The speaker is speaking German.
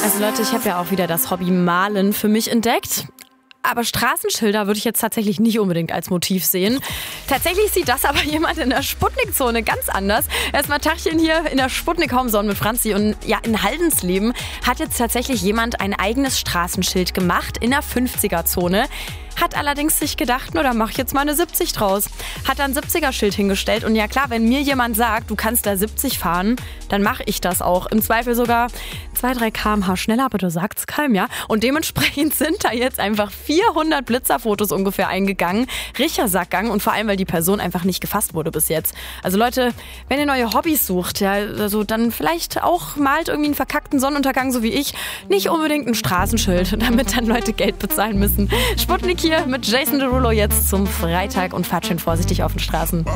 Also Leute, ich habe ja auch wieder das Hobby Malen für mich entdeckt. Aber Straßenschilder würde ich jetzt tatsächlich nicht unbedingt als Motiv sehen. Tatsächlich sieht das aber jemand in der Sputnik-Zone ganz anders. Erstmal Tachchen hier in der Sputnik-Homezone mit Franzi. Und ja, in Haldensleben hat jetzt tatsächlich jemand ein eigenes Straßenschild gemacht in der 50er-Zone. Hat allerdings sich gedacht, da mach ich jetzt mal eine 70 draus. Hat dann ein 70er-Schild hingestellt. Und ja klar, wenn mir jemand sagt, du kannst da 70 fahren, dann mache ich das auch. Im Zweifel sogar 2-3 km/h schneller, aber du sagt's keinem, ja. Und dementsprechend sind da jetzt einfach 400 Blitzerfotos ungefähr eingegangen. Richer Sackgang und vor allem, weil die Person einfach nicht gefasst wurde bis jetzt. Also Leute, wenn ihr neue Hobbys sucht, ja, also dann vielleicht auch malt irgendwie einen verkackten Sonnenuntergang, so wie ich. Nicht unbedingt ein Straßenschild, damit dann Leute Geld bezahlen müssen. Sputnik hier mit Jason Derulo jetzt zum Freitag und fahrt schön vorsichtig auf den Straßen.